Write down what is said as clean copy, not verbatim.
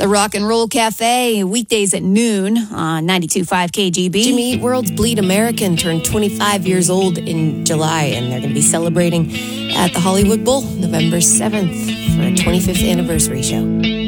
The Rock and Roll Cafe, weekdays at noon on 92.5 KGB. Jimmy Eat World's Bleed American turned 25 years old in July, and they're going to be celebrating at the Hollywood Bowl November 7th for a 25th anniversary show.